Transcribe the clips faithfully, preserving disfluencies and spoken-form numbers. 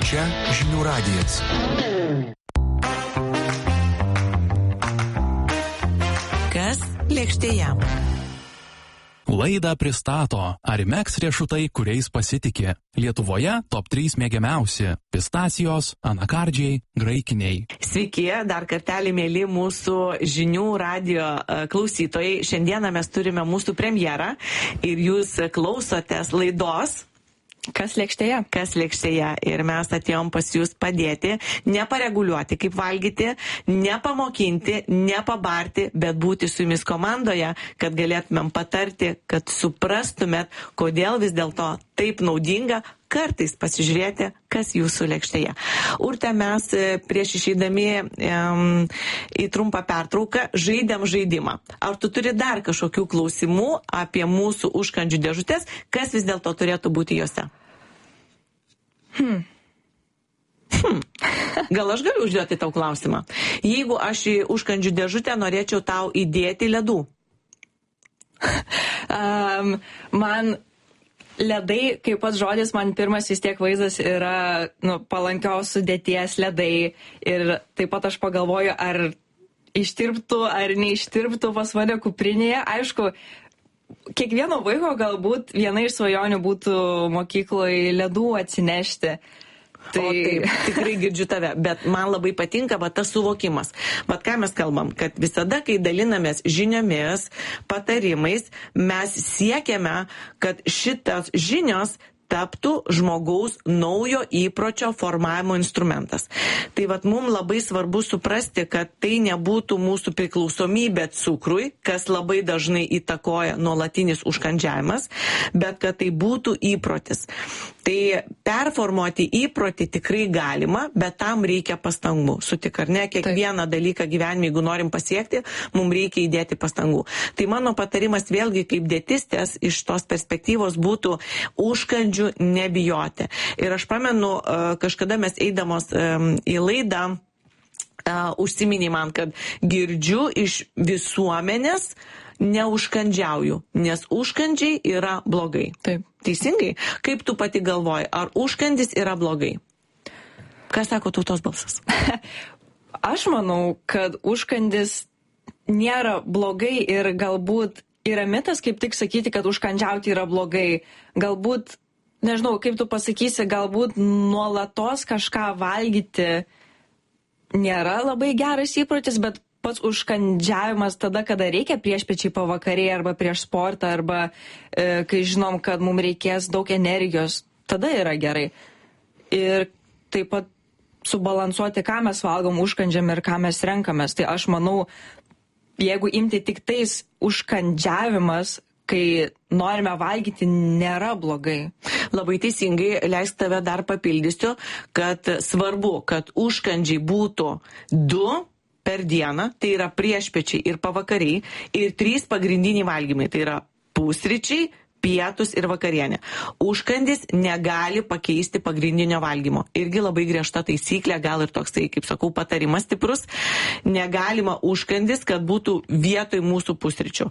Čia Žinių radijas. Kas lėkštėje? Laidą pristato Arimex riešutai, kuriais pasitikė. Lietuvoje top trys mėgiamiausi – pistacijos, anakardžiai, graikiniai. Sveiki, dar kartelį mėly mūsų Žinių radijo klausytojai. Šiandieną mes turime mūsų premjerą ir jūs klausotės laidos Kas lėkštėje? Kas lėkštėje. Ir mes atėjom pas jūs padėti, nepareguliuoti, kaip valgyti, nepamokinti, nepabarti, bet būti su jumis komandoje, kad galėtumėm patarti, kad suprastumėt, kodėl vis dėlto taip naudinga kartais pasižiūrėti, kas jūsų lėkštėje. Urte, mes prieš išeidami um, į trumpą pertrauką žaidėm žaidimą. Ar tu turi dar kažkokių klausimų apie mūsų užkandžių dėžutės, kas vis dėlto turėtų būti jose? Hmm. Hmm. Gal aš galiu užduoti tau klausimą? Jeigu aš į užkandžių dėžutę norėčiau tau įdėti ledų? um, man... Ledai, kaip pats žodis, man pirmas vis tiek vaizdas yra nu, palankios sudėties ledai ir taip pat aš pagalvoju, ar ištirptų ar neištirptų pas mane kuprinėje. Aišku, kiekvieno vaiko galbūt viena iš svajonių būtų mokykloje ledų atsinešti. Tai... O taip, tikrai girdžiu tave, bet man labai patinka va, tas suvokimas. Vat ką mes kalbam, kad visada, kai dalinamės žiniomis, patarimais, mes siekiame, kad šitas žinios taptų žmogaus naujo įpročio formavimo instrumentas. Tai vat mums labai svarbu suprasti, kad tai nebūtų mūsų priklausomybė cukrui, kas labai dažnai įtakoja nuolatinis užkandžiavimas, bet kad tai būtų įprotis. Tai performuoti įprotį tikrai galima, bet tam reikia pastangų. Sutik ar ne, kiekvieną dalyką gyvenime, jeigu norim pasiekti, mums reikia įdėti pastangų. Tai mano patarimas vėlgi kaip dietistės iš tos perspektyvos būtų užkandžių nebijoti. Ir aš pamenu, kažkada mes eidamos į laidą užsiminė man, kad girdžiu iš visuomenės neužkandžiauju, nes užkandžiai yra blogai. Taip. Teisingai? Kaip tu pati galvoji, ar užkandis yra blogai? Ką sako tautos balsas? Aš manau, kad užkandis nėra blogai ir galbūt yra mitas, kaip tik sakyti, kad užkandžiauti yra blogai. Galbūt, nežinau, kaip tu pasakysi, galbūt nuolatos kažką valgyti nėra labai geras įprotis, bet pats užkandžiavimas tada, kada reikia priešpiečiai pavakarė arba prieš sportą, arba e, kai žinom, kad mums reikės daug energijos, tada yra gerai. Ir taip pat subalansuoti, ką mes valgom užkandžiam ir ką mes renkamės. Tai aš manau, jeigu imti tik tais užkandžiavimas, kai norime valgyti, nėra blogai. Labai teisingai, leisk tave dar papildysiu, kad svarbu, kad užkandžiai būtų du per dieną, tai yra priešpiečiai ir pavakariai, ir trys pagrindiniai valgymai, tai yra pusryčiai, pietus ir vakarienė. Užkandis negali pakeisti pagrindinio valgymo. Irgi labai griežta taisyklė, gal ir toksai, kaip sakau, patarimas stiprus. Negalima užkandis, kad būtų vietoj mūsų pusryčių.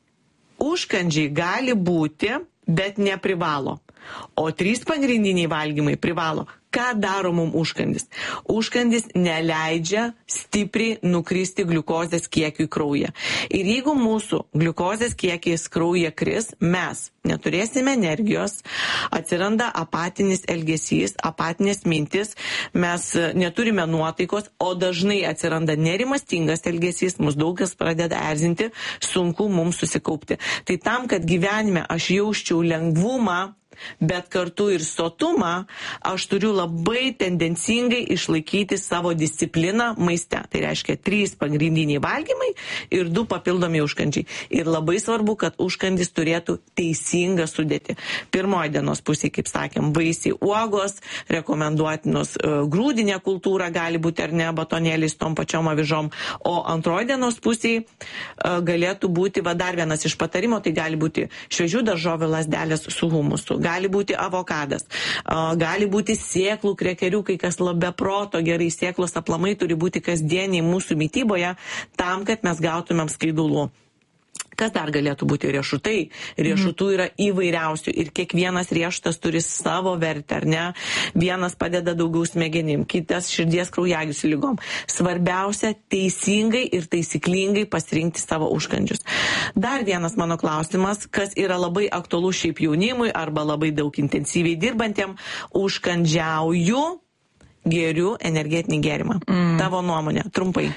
Užkandžiai gali būti, bet neprivalo. O trys pagrindiniai valgymai privalo. Ką daro mums užkandis? Užkandis neleidžia stipriai nukristi gliukozės kiekiui kraujyje. Ir jeigu mūsų gliukozės kiekis kraujyje kris, mes neturėsime energijos, atsiranda apatinis elgesys, apatinės mintis, mes neturime nuotaikos, o dažnai atsiranda nerimastingas elgesys, mus daug kas pradeda erzinti, sunku mums susikaupti. Tai tam, kad gyvenime aš jausčiau lengvumą, bet kartu ir sotumą, aš turiu labai tendencingai išlaikyti savo discipliną maiste. Tai reiškia trys pagrindiniai valgymai ir du papildomi užkandžiai. Ir labai svarbu, kad užkandis turėtų teisingą sudėtį. Pirmoji dienos pusė, kaip sakėm, vaisiai, uogos, rekomenduotinos uh, grūdinė kultūra, gali būti ar ne batonėliais tom pačiom avižom, o antroji dienos pusė uh, galėtų būti, va dar vienas iš patarimo, tai gali būti šviežių daržovių lazdelės su humusu. Gali būti avokadas, gali būti sėklų krekeriukai, kas labai proto gerai, sėklos aplamai turi būti kasdieniai mūsų mityboje tam, kad mes gautumėm skaidulų. Kas dar galėtų būti? Riešutai. Riešutų yra įvairiausių ir kiekvienas riešutas turi savo vertę, ar ne? Vienas padeda daugiau smegenim, kitas širdies kraujagyslių lygom. Svarbiausia teisingai ir taisyklingai pasirinkti savo užkandžius. Dar vienas mano klausimas, kas yra labai aktualu šiaip jaunimui arba labai daug intensyviai dirbantiem, užkandžiauju, geriu energetinį gėrimą. Mm. Tavo nuomonė, trumpai.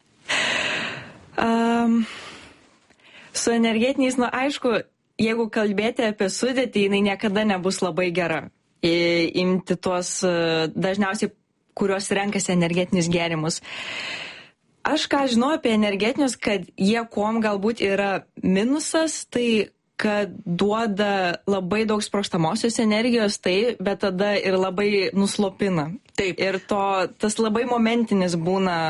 um... Su energetiniais, nu aišku, jeigu kalbėti apie sudėtį, jinai niekada nebus labai gera. I, imti tuos dažniausiai, kuriuos renkasi energetinius gėrimus. Aš ką žinau apie energetinius, kad jie kuom galbūt yra minusas, tai kad duoda labai daug sprogstamosios energijos, tai, bet tada ir labai nuslopina. Taip. Ir to, tas labai momentinis būna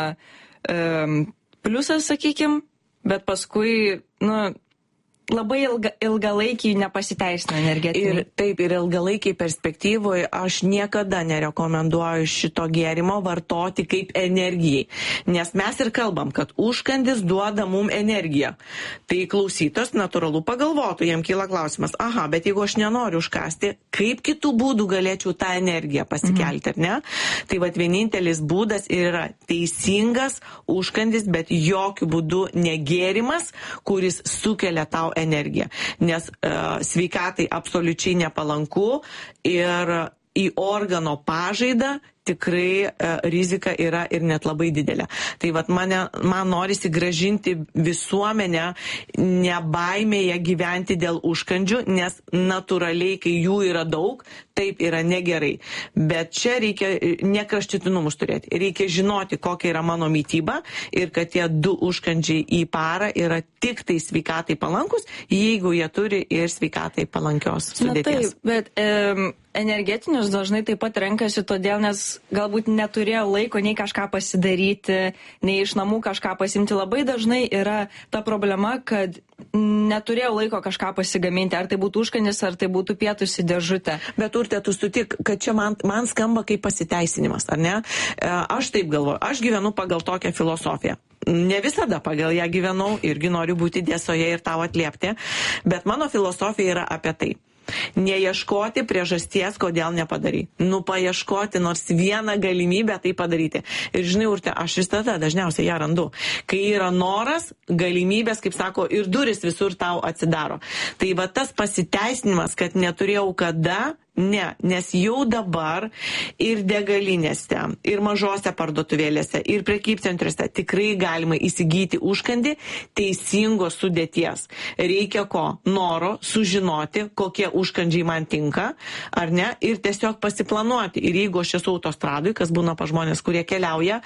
um, pliusas, sakykim, bet paskui, nu, labai ilga, ilgalaikiai nepasiteisina energetiniai. Ir taip, ir ilgalaikiai perspektyvoje aš niekada nerekomenduoju šito gėrimo vartoti kaip energijai. Nes mes ir kalbam, kad užkandis duoda mum energiją. Tai klausytos natūralu pagalvotų, jam kyla klausimas, aha, bet jeigu aš nenoriu užkasti, kaip kitų būdų galėčiau tą energiją pasikelti, ar ne? Tai vat vienintelis būdas yra teisingas užkandis, bet jokių būdų negėrimas, kuris sukelia tau energiją, nes uh, sveikatai absoliučiai nepalanku ir į organo pažaidą tikrai uh, rizika yra ir net labai didelė. Tai vat mane, man norisi grąžinti visuomenę nebaimėje gyventi dėl užkandžių, nes natūraliai, kai jų yra daug, taip yra negerai. Bet čia reikia ne kraštutinumus turėti. Reikia žinoti, kokia yra mano mytyba ir kad tie du užkandžiai į parą yra tik tai sveikatai palankus, jeigu jie turi ir sveikatai palankios sudėties. Na taip, bet um, energetinius dažnai taip pat renkasi todėl, nes galbūt neturėjo laiko nei kažką pasidaryti, nei iš namų kažką pasimti. Labai dažnai yra ta problema, kad neturėjau laiko kažką pasigaminti, ar tai būtų užkandis, ar tai būtų pietus į dėžutę. Bet Urte, tu sutik, kad čia man, man skamba kaip pasiteisinimas, ar ne? Aš taip galvoju, aš gyvenu pagal tokią filosofiją. Ne visada pagal ją gyvenau, irgi noriu būti tiesoje ir tau atliepti, bet mano filosofija yra apie tai. Neieškoti priežasties, kodėl nepadarai. Nu, paieškoti nors vieną galimybę tai padaryti. Ir žinai, Urte, aš visada dažniausiai ją randu. Kai yra noras, galimybės, kaip sako, ir duris visur tau atsidaro. Tai va tas pasiteisinimas, kad neturėjau kada, ne, nes jau dabar ir degalinėse, ir mažose parduotuvėlėse, ir prekybcentriuose tikrai galima įsigyti užkandį teisingos sudėties. Reikia ko? Noro sužinoti, kokie užkandžiai man tinka, ar ne, ir tiesiog pasiplanuoti. Ir jeigu aš esu autostradui, kas būna pa žmonės, kurie keliauja,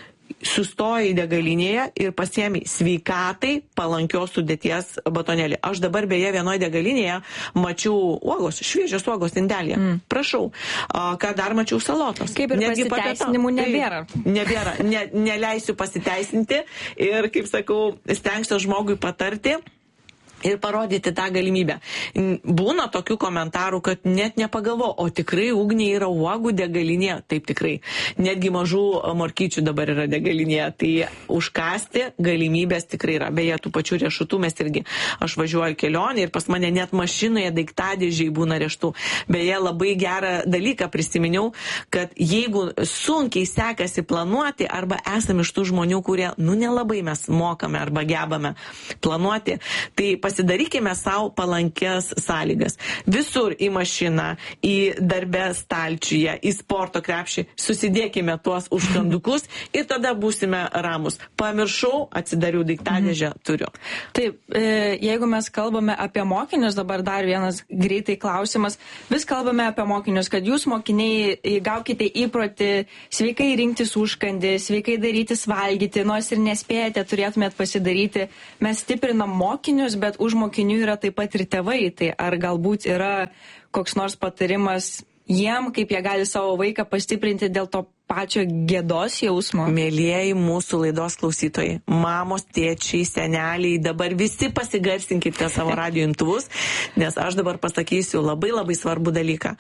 sustoji degalinėje ir pasiemi sveikatai palankios sudėties batonėlį. Aš dabar beje vienoje degalinėje mačiau uogos, šviežios uogos indelėje. Mm. Prašau. A, ką dar mačiau salotos. Kaip ir netgi pasiteisinimų nebėra. Tai, nebėra. Ne, neleisiu pasiteisinti ir, kaip sakau, stengsiu žmogui patarti ir parodyti tą galimybę. Būna tokių komentarų, kad net nepagalvo, o tikrai ugniai yra uogų degalinė, taip tikrai. Netgi mažų morkyčių dabar yra degalinė, tai užkasti galimybės tikrai yra. Beje, tų pačių riešutų mes irgi, aš važiuoju kelionį ir pas mane net mašinoje daiktadėžiai būna riešutų. Beje, labai gerą dalyką prisiminiau, kad jeigu sunkiai sekasi planuoti arba esame iš tų žmonių, kurie, nu, nelabai mes mokame arba gebame planuoti, tai pasidarykime savo palankės sąlygas. Visur į mašiną, į darbę stalčiuje, į sporto krepšį susidėkime tuos užkandukus ir tada būsime ramus. Pamiršau, atsidariau daiktadėžę, turiu. Taip, jeigu mes kalbame apie mokinius, dabar dar vienas greitai klausimas. Vis kalbame apie mokinius, kad jūs mokiniai gaukite įprotį sveikai rinktis užkandį, sveikai darytis valgyti, nors ir nespėjate, turėtumėt pasidaryti. Mes stiprinam mokinius, bet už mokinių yra taip pat ir tėvai. Tai ar galbūt yra koks nors patarimas jiem, kaip jie gali savo vaiką pastiprinti dėl to pačio gėdos jausmo. Mėlieji mūsų laidos klausytojai, mamos, tėčiai, seneliai, dabar visi pasigarsinkite savo radijo imtuvus, nes aš dabar pasakysiu labai labai svarbų dalyką.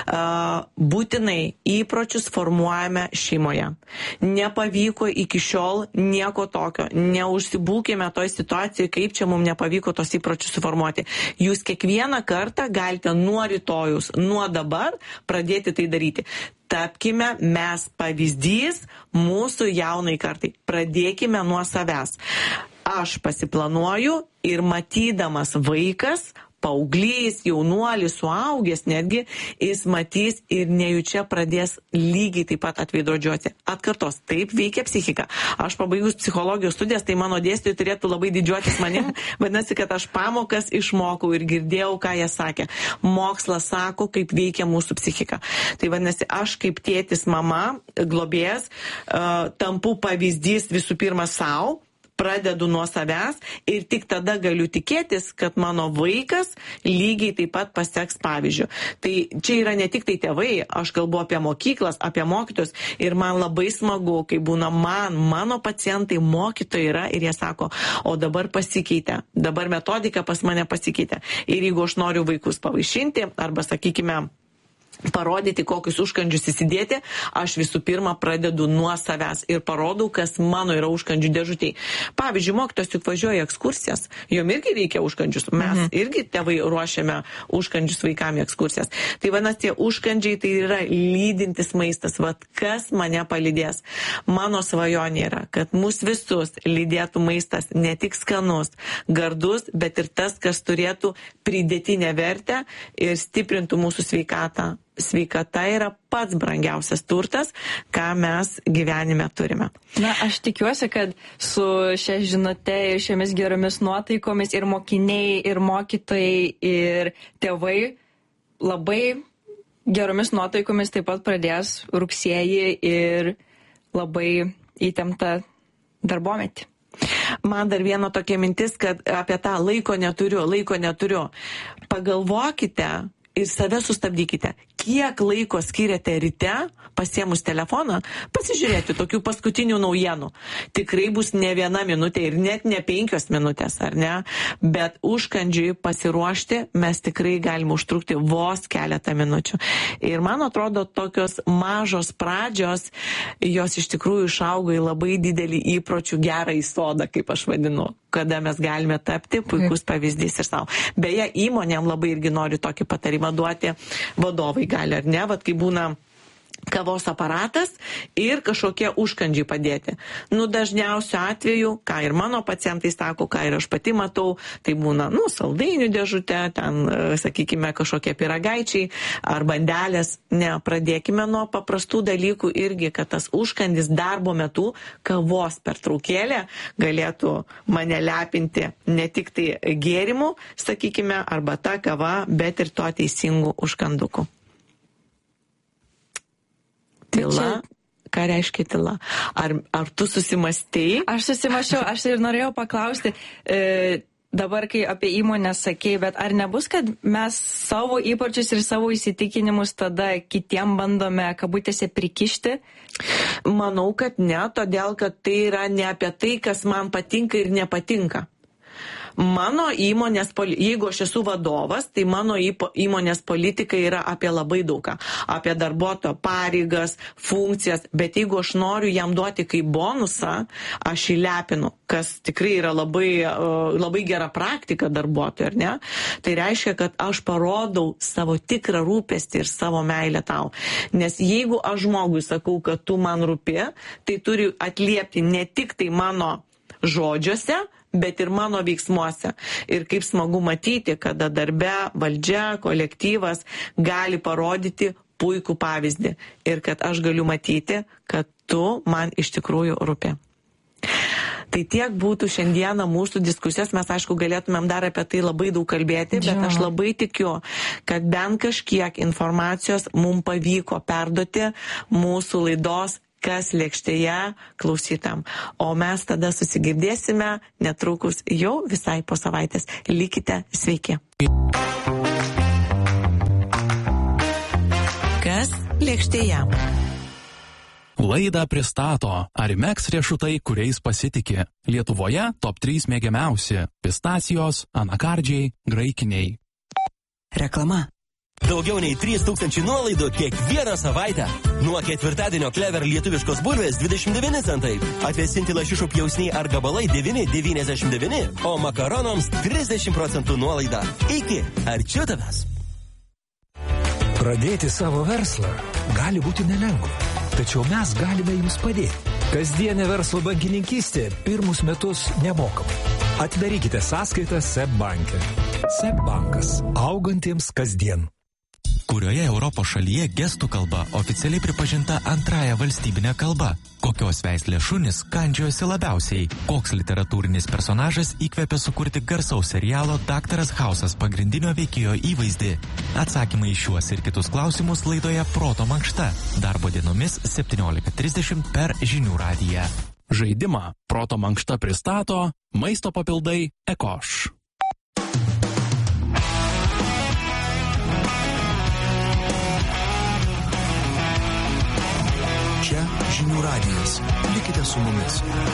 Būtinai įpročius formuojame šeimoje. Nepavyko iki šiol nieko tokio. Neužsibūkime toj situacijoje, kaip čia mums nepavyko tos įpročius suformuoti. Jūs kiekvieną kartą galite nuo rytojus, nuo dabar pradėti tai daryti. Tapkime mes pavyzdys mūsų jaunai kartai. Pradėkime nuo savęs. Aš pasiplanuoju ir matydamas vaikas, paauglys, jaunuolis, suaugęs netgi, jis matys ir nejučia pradės lygiai taip pat atveidrodžiuoti. Atkartos, taip veikia psichika. Aš pabaigus psichologijos studijas, tai mano dėstytojai turėtų labai didžiuotis manim, vadinasi, kad aš pamokas išmokau ir girdėjau, ką jie sakė. Mokslas sako, kaip veikia mūsų psichika. Tai vadinasi, aš kaip tėtis, mama, globėjas, uh, tampu pavyzdys visų pirma savo, pradedu nuo savęs ir tik tada galiu tikėtis, kad mano vaikas lygiai taip pat paseks pavyzdžiu. Tai čia yra ne tik tai tėvai, aš kalbu apie mokyklas, apie mokytojus ir man labai smagu, kai būna man, mano pacientai mokytojai yra ir jie sako, o dabar pasikeitė, dabar metodika pas mane pasikeitė. Ir jeigu aš noriu vaikus pavaišinti arba, sakykime, parodyti, kokius užkandžius įsidėti, aš visų pirma pradedu nuo savęs ir parodau, kas mano yra užkandžių dėžutėj. Pavyzdžiui, mokytojas juk važiuoja ekskursijas, jom irgi reikia užkandžius. Mes mhm. irgi tėvai ruošiame užkandžius vaikam į ekskursijas. Tai vadinasi, tie užkandžiai tai yra lydintis maistas. Vat kas mane palydės? Mano svajonė yra, kad mus visus lydėtų maistas ne tik skanus, gardus, bet ir tas, kas turėtų pridėtinę vertę ir stiprintų mūsų sveikatą. Sveikata yra pats brangiausias turtas, ką mes gyvenime turime. Na, aš tikiuosi, kad su šia žinute ir šiomis geromis nuotaikomis ir mokiniai, ir mokytojai, ir tėvai labai geromis nuotaikomis taip pat pradės rugsėjį ir labai įtemptą darbometį. Man dar viena tokia mintis, kad apie tą laiko neturiu, laiko neturiu. Pagalvokite ir save sustabdykite. Kiek laiko skiriate ryte, pasiemus telefoną, pasižiūrėti tokių paskutinių naujienų. Tikrai bus ne viena minutė ir net ne penkios minutės, ar ne? Bet užkandžiui pasiruošti mes tikrai galime užtrukti vos keletą minučių. Ir man atrodo, tokios mažos pradžios, jos iš tikrųjų išauga į labai didelį įpročių gerą į sodą, kaip aš vadinu, kada mes galime tapti puikus pavyzdys ir savo. Beje, įmonėm labai irgi noriu tokį patarimą duoti, vadovai gali ar ne, vat kai būna kavos aparatas ir kažkokie užkandžiai padėti. Nu, dažniausiu atveju, ką ir mano pacientai sako, ką ir aš pati matau, tai būna, nu, saldainių dėžutė, ten, sakykime, kažkokie pyragaičiai ar bandelės. Ne, pradėkime nuo paprastų dalykų irgi, kad tas užkandis darbo metu, kavos pertraukėlė galėtų mane lepinti ne tik tai gėrimų, sakykime, arba ta kava, bet ir to teisingų užkandukų. Tyla. Ką reiškia tyla? Ar, ar tu susimastei? Aš susimašiau, aš ir norėjau paklausti, e, dabar kai apie įmonę sakei, bet ar nebus, kad mes savo įpročius ir savo įsitikinimus tada kitiem bandome kabutėse prikišti? Manau, kad ne, todėl kad tai yra ne apie tai, kas man patinka ir nepatinka. Mano įmonės, jeigu aš esu vadovas, tai mano įmonės politika yra apie labai daugą. Apie darbuotojo pareigas, funkcijas, bet jeigu aš noriu jam duoti kaip bonusą, aš įlepinu, kas tikrai yra labai, labai gera praktika darbuotojui, ar ne? Tai reiškia, kad aš parodau savo tikrą rūpestį ir savo meilę tau. Nes jeigu aš žmogui sakau, kad tu man rūpi, tai turi atliepti ne tik tai mano žodžiuose, bet ir mano veiksmuose. Ir kaip smagu matyti, kada darbe, valdžia, kolektyvas gali parodyti puikų pavyzdį. Ir kad aš galiu matyti, kad tu man iš tikrųjų rūpi. Tai tiek būtų šiandieną mūsų diskusijos. Mes, aišku, galėtumėm dar apie tai labai daug kalbėti, bet aš labai tikiu, kad bent kažkiek informacijos mums pavyko perduoti mūsų laidos Kas lėkštėje klausytam. O mes tada susigirdėsime netrukus jau visai po savaitės. Likite sveiki. Kas lėkštėje? Laidą pristato Arimex riešutai, kuriais pasitiki. Lietuvoje top trys mėgiamiausi – pistacijos, anakardžiai, graikiniai. Reklama. Daugiau nei trys tūkstančiai nuolaidų kiekvieną savaitę. Nuo ketvirtadienio Clever lietuviškos bulvės dvidešimt devyni centai, atvėsinti lašišų pjausniai ar gabalai devyni devyniasdešimt devyni, o makaronams trisdešimt procentų nuolaida. Iki, arčiu tavęs. Pradėti savo verslą gali būti nelengva, tačiau mes galime jums padėti. Kasdienė verslo bankininkystė pirmus metus nemokamai. Atidarykite sąskaitą S E B banke. S E B bankas. Augantiems kasdien. Kurioje Europos šalyje gestų kalba oficialiai pripažinta antrąją valstybinę kalbą? Kokios veislės šunys kandžiojosi labiausiai? Koks literatūrinis personažas įkvėpė sukurti garsaus serialo Daktaras Hausas pagrindinio veikėjo įvaizdį? Atsakymai į šiuos ir kitus klausimus laidoje Proto mankšta. Darbo dienomis septyniolika trisdešimt per Žinių radiją. Žaidimą Proto mankšta pristato maisto papildai Ekoš. Čia Žinių radijas. Likite su mumis.